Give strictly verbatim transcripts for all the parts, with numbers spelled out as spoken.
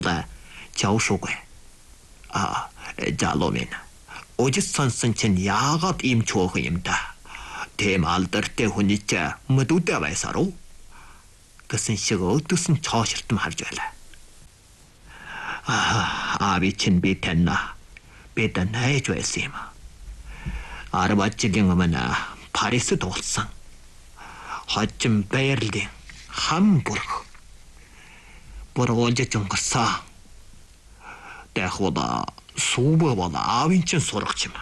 자오쇼괴. 아, 자로민. 어제 선선 chen 야갓 임 초허임다. 대말들 때 혼이자 모두 대와이사로. 그슨 시고 뜻은 저실tum 할줄라. 아, 아비친 비텐나. 비텐나 해줘야지마. 아르바찌경어머나 파리스 도상. 허쯤 베를린 함부르크. 보러 언제 좀 갔어? 대호다 수보보다 아윈친 소록지마.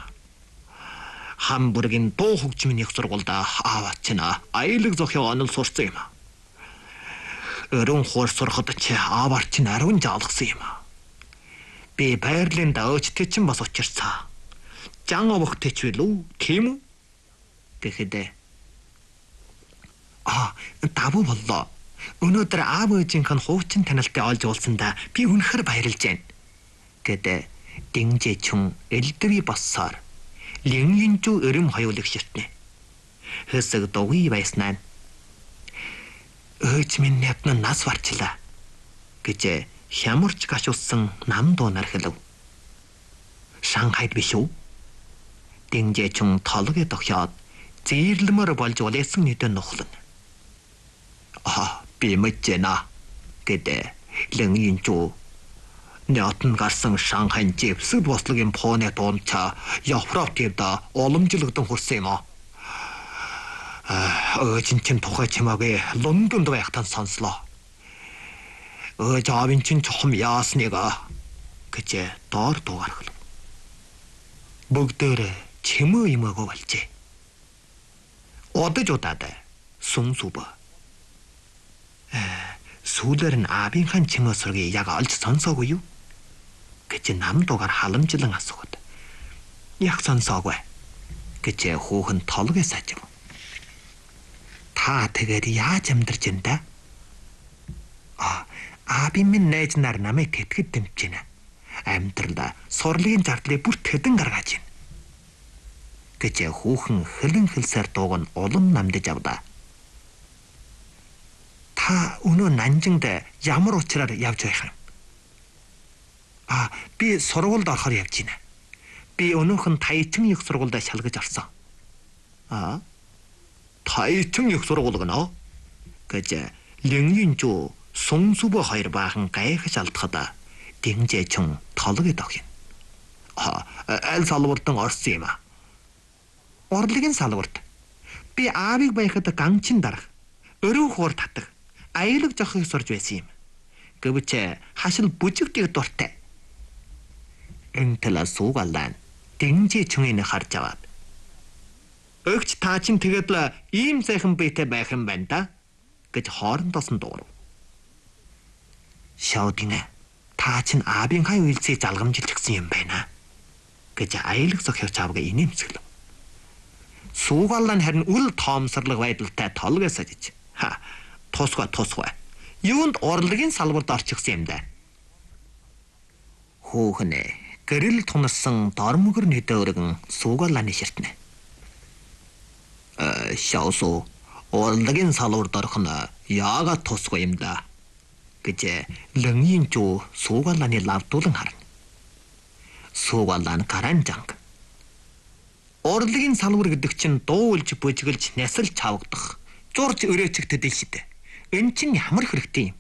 함부르긴 또 혹지민 익소록올다 아와치나 아일릭 조혀 안을 소르지마. 어른 호르소르거드치 아바르친 아룬 자lıqsıyma. 비 베를린다 어치테친 басочирса. 장어 먹대치로 김우? 그게 아, 답은 몰라. өнөөдөр аав ээжийнхэн хуучин танилтыг олж уулсандаа би үнэхээр баярлж байна. Гэдэг 딩제충 эл드비 버서 링윤주 өрөм хоёулыг ширтнэ. Хэсэг дугуй байснаа ээж минь нэпнэ нас барчлаа гэж хямарч гашуулсан нам дуунаар хэлв. Шанхайд биш үү? 딩제충 толгой дохиод зээрлэмээр болж улайсан нийтэн нухлана. 아, 비묻제나 그때 랭인주 녀튼 가성 상한 집스 보슬긴 폰에 돈차 옆으로티다 올음질렀던 호세마 아, 어진친 도가치마게 런던도 약탄 선슬라 어 자빈친 조금 야스니가 그제 더 도가르글 먹더래 치무이 먹어 갈지 어디 좋다대 송수버 수들은 아빈한 징어스럽게 야가 얼치 선서고요. 그치 남도가 할음질랑 하소거든. 약선서고 그치 호흔 털게 사죠. 다 되게리 야점들진다. 아, 아빈민 내진 날 남의 대특이 뜸지나. 암들다 소리인 자들이 불태든 가라가진. 그치 호흔 흘른 흘살 도건 얼음 남대 잡다. 다 오늘 난징대 야무로 치라를 яб줘야 함. 아, 비 서로골다 허리 яб지네. 비 오늘 큰 타이층 육서로골다 샬그 잡서. 아, 타이층 육서로골거나. 그제 령윤주 송수보 허이를 바한 가해가 잘타다 딩제충 털르게 덕인. 아, 엘 살버튼 얼씨마. 어르리긴 살버트. 비 아빅 바이크다 강친다라. 어루 호르 탔다. 아이력 적극 sorж байсан юм. Гэвч хашил бүжигдэг дуртай. Энтэлэ суугалан дэнжи чүнгийн харж аваад. Өгч та чинь тэгээд л ийм сайхан биетэй байх юм байна да гэж хоорондоос нь дуурав. Шаудинэ та чинь аабын хай үйлсийг залгамжилж гисэн юм байна гэж аялах зохиогч аавга инээмсэглэв. Суугалан харин үл тоомсорлог байдалтай толгоос ажиж. Ха тосгой тосгой. Юунд орлогийн салбарт орчихсан юм да. Хөөхнэ гэрэл тунсан дормогөр нэдөргөн суугалааны ширтнэ. Э шаусу орлогийн салбарт орох нь яагаад тосгой юм да гэж лэнгийн жоо суугалааны лавдуулан харна. Суугалаан гаранжанг. Орлогийн салбар гэдэг чинь дуулж бүжгэлж нясалж чавагдах зурж өрөөцөгдөд л шидэ. Энэ чинь ямар хэрэгтэй юм?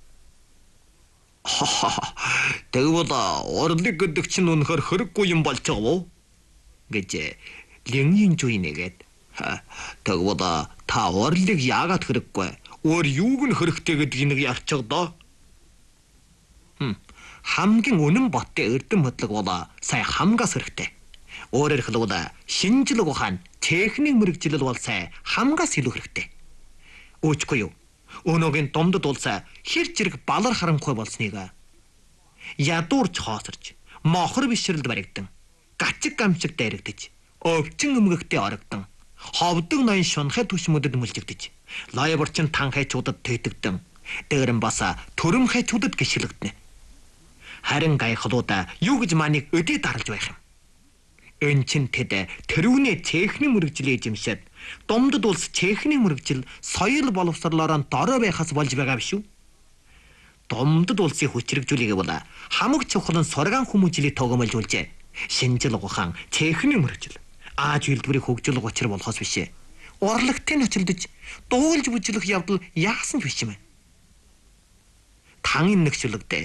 Тэгвэл орлог гэдэг чинь үнэхээр хэрэггүй юм болж байгаа уу? гэж лэнгийн жуй нэгээд. Тэгвэл та орлог яагаад хэрэггүй? Өөр юуг нь хэрэгтэй гэдгийг нэг ярьчих доо. Хм. Хамгийн үнэн боттой эрдэм хөдлөг бол сая хамгаас хэрэгтэй. Өөрөөр хэлбэл шинжлэх ухаан, техник мэрэгжилэл бол сая хамгаас илүү хэрэгтэй. Өчгүй юу? Өнөөгийн домдод улсаа хэр зэрэг балар харанхуй болсныг ядуурч хоосорч, мохор бишрэлд баригдан, гачиг гамчиг дайрагдаж, өвчин өмгөгтэй орогдсон, ховдог ноён шунхай түшмөдөд мүлжигдэж, лайборчин танхайчуудад тэтгэдэн, дээрэн баса төрөм хайчуудад гიშгэлэгдэнэ. Харин гайхлуудаа юу гэж манийг өдөө даралж байх юм? Энэ чин тэд тэрүүний техник мэрэгжил эзэмшээд домдод улс техник мэрэгжил соёл боловсрлоор дорой байхаас болж байгаа биш үү? домдод улсыг хүчрэгжүүлэгээ бола хамаг чухал нь соргаан хүмүүжлийг тогомжуулжээ. Шинжил ухаан, техникийн мөрөжл, ааж үйлдвэрийг хөгжүүлэх учир болохоос бишээ. Урлагтын очилдож дуулж бүжиглэх явдал яасан ч биш юм. Тангын нэгшлэгдээ.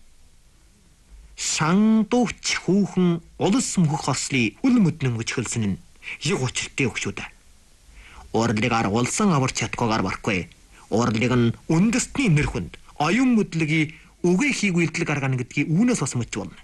Шандууч хүүхэн улс мөхөх хослыг үл мэднэн өчгөлсөн нь яг учиртай өгшүүд. Урлыг аргуулсан аварч чадхгүйгээр барахгүй. Урлыг нь үндэстний нэр хүнд оюун мэдлэгийг үгээ хийх үйлдэл гаргана гэдгийг үүнээс бас мэдж байна.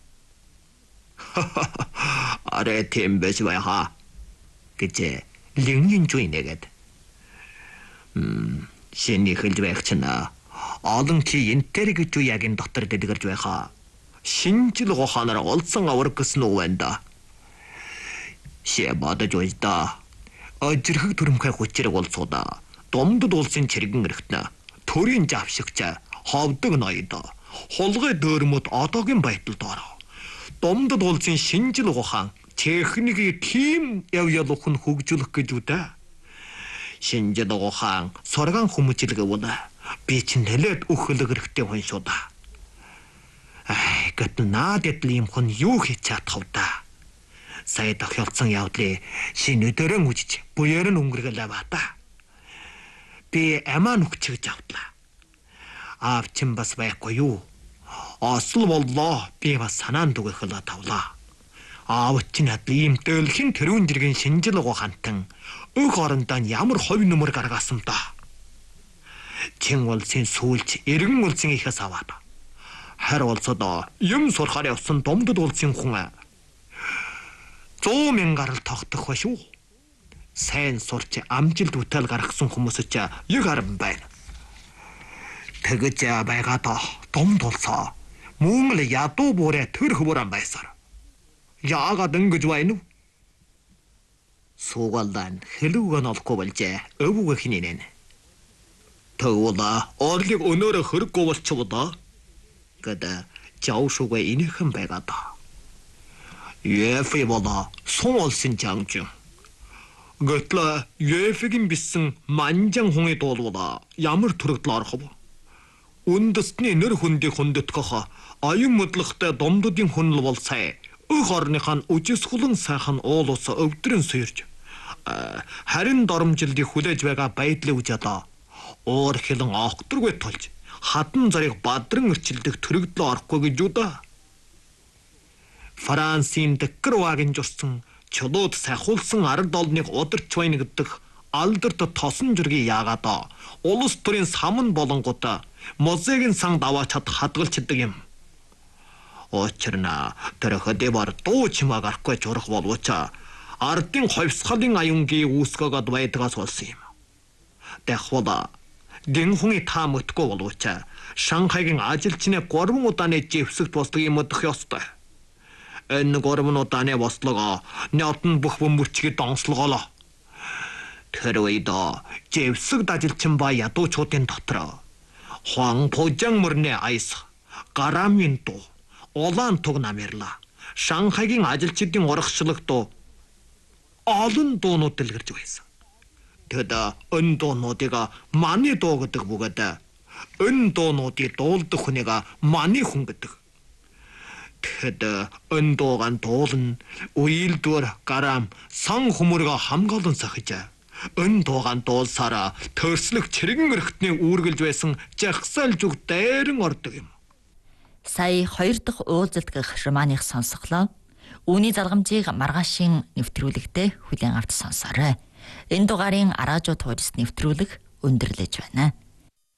Арэ тийм байж байгаа гэж Ленин жуйнэгэд. Мм, шиний хэлж байх чинь олон чи энтэр гэж ягийн дотор дэдгэрж байхаа. Шинжил ухаанаар олсон авраг гэсэн үг байна да. Шээ бодож байда. Ажирхэг төрөмхэй хүчрэг олцоодаа. Домдод улсын чиргэн өрхтнө. Төрийн завшигч ховдог ноёд. Хулгай дөөрмөд одоогийн байдалд ороо. Домдод улсын шинжил ухаан техникийг тийм яв ялухан хөгжүүлэх гэж үдэ. Шинжил ухаан соргаан хүмүүжлэгээ бола. Би чинь нэлээд өхөлөг хэрэгтэй хүн шүү да. Ай, гэт наад эдлийн хүн юу хийж чадах вэ да? Сая тохиолдсон явдлыг шинэ өдөрөн үжиж буяар нь өнгөргөлөө ба да. Би амаа нүгчгэж автлаа. Аав чинь бас байхгүй юу? Осол боллоо. Би бас санаанд үгэхэлээ тавлаа. Аав чинь хад ийм дэлхийн тэрүүн жиргэн шинжил ухаантан өг орондоо ямар ховь нүмер гаргасан да. Чин улсын сүүлч эргэн улсын ихээс аваад. Хар улсад юм сурахаар явсан домдод улсын хүн зуун мянгаар л тогтох ба шүү. Сайн сурч амжилт үтэл гаргасан хүмүүс ч яг арам байна. Тэгэж байгаад домд улсаа мөн л ядуу бүрэ төр хөвөрөн байсаар. Яагаад ингэж байна вэ? Суугалдан хэлүүгэн олохгүй болжээ. Өвөг хинэнэ. Тэгвэл орлыг өнөөрө хөрөхгүй болчихвоо. Гэдэ жаушуугаа инехэн байгаад. Юэфи бола сун улсын 장중. Гэтэл юэфигийн бисэн манжан хүнээ дуулвала ямар төрөгдөл орох вэ? Үндэстний нэр хүндийг хүндэтгэх оюун мэдлэгтэй домдодын хүнл бол сая. Өх орныхан үжисхулан сайхан уул ус өвдрөн сүйрж. Харин доромжилдыг хүлээж байгаа байдлыг үжээд уур хилэн огторгүй тулж хатан зарыг бадран өрчилдөх төрөгдлөө орохгүй гэж үдэ. Францын дэккэрвагийн журсан чулууд сахиулсан ард олныг удирч байна гэдэг алдарт тосон жиргээ яагаад улс төрийн саман болонгууд мозегийн сан даваачад хадгалчдаг юм. Учир нь тэр хөдөөөр дуу чимээ гарахгүй журах боловч ардын ховсгалын аюунгийн үүсгэгээд байдгаас болсон юм. Дахвала дэн хүний та мөтгөө боловч Шанхайгийн ажилчны гурван удааны живсэгт босдог юм өдөх ёстой. Энэ гурван удааны бослого нятан бүх бөмбөрчгийг донслогоолоо. Тэр үед живсэгт ажилчин ба ядуучуудын дотор Хуан Пужан мөрний айс гарамын дуу улаан туг намэрлаа. Шанхайгийн ажилчдын урагшлагт олон дуунууд дэлгэрж байсан. Тэд өн дуунуудыг маны дуу гэдэг бөгөөд өн дуунуудыг дуулдаг хүнийг маны хүн гэдэг. Тэд өн дууган дуулна үйлдвэр гарам сан хүмүүргээ хамгаалан сахиж өн дууган дуулсараа төрслөх чиргэн өрхтний үүргэлж байсан жагсаал зүг дайран ордог юм. Сая хоёр дахь уулзалт гэх романых сонсголоо. Үүний залгамжийг маргаашийн нэвтрүүлэгтээ хүлээн авч сонсоорой. Энэ дугаарын араажуу турист нэвтрүүлэг өндөрлөж байна.